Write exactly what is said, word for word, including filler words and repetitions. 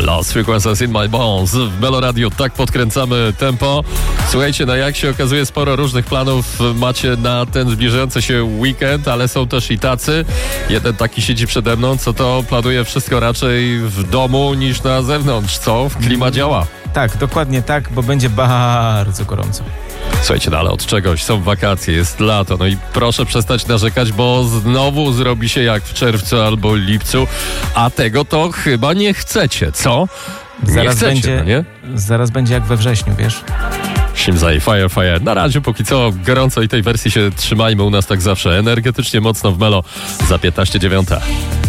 Lost Frequencies in My Bones. W Melo Radio tak podkręcamy tempo. Słuchajcie, no jak się okazuje, sporo różnych planów macie na ten zbliżający się weekend, ale są też i tacy. Jeden taki siedzi przede mną, co to planuje wszystko raczej w domu niż na zewnątrz, co? W klima działa. Tak, dokładnie tak, bo będzie bardzo gorąco. Słuchajcie, no ale od czegoś, są wakacje, jest lato, no i proszę przestać narzekać, bo znowu zrobi się jak w czerwcu albo lipcu, a tego to chyba nie chcecie, co? Nie zaraz chcecie, będzie, no nie? Zaraz będzie jak we wrześniu, wiesz? Shimzai, Fire, Fire. Na razie póki co gorąco i tej wersji się trzymajmy, u nas tak zawsze energetycznie mocno w Melo za piętnaście dziewiąta.